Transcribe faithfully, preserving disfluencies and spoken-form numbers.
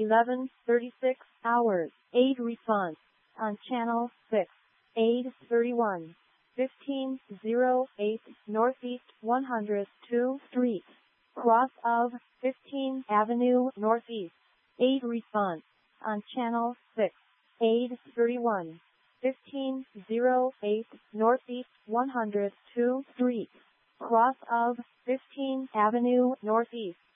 eleven thirty-six hours. Aid response on channel six. Aid thirty-one. fifteen oh eight Northeast one hundred two Street. Cross of fifteenth Avenue Northeast. Aid response on channel six. Aid thirty-one. fifteen oh eight Northeast one hundred two Street. Cross of fifteenth Avenue Northeast.